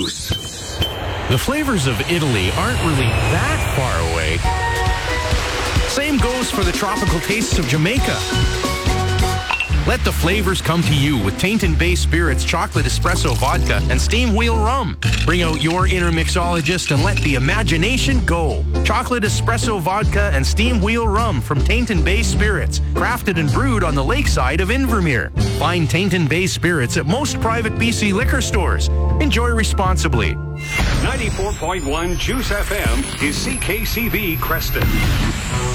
The flavors of Italy aren't really that far away. Same goes for the tropical tastes of Jamaica. Let the flavors come to you with Tainton Bay Spirits Chocolate Espresso Vodka and Steam Wheel Rum. Bring out your inner mixologist and let the imagination go. Chocolate Espresso Vodka and Steam Wheel Rum from Tainton Bay Spirits, crafted and brewed on the lakeside of Invermere. Find Tainton Bay Spirits at most private BC liquor stores. Enjoy responsibly. 94.1 Juice FM is CKCB Creston.